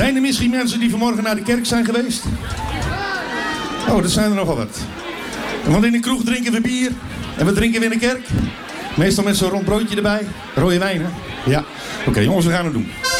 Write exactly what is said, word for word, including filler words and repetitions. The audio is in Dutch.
Zijn er misschien mensen die vanmorgen naar de kerk zijn geweest? Oh, dat zijn er nogal wat. Want in de kroeg drinken we bier. En we drinken weer in de kerk. Meestal met zo'n rond broodje erbij. Rode wijn, hè? Ja. Oké, okay, jongens, we gaan het doen.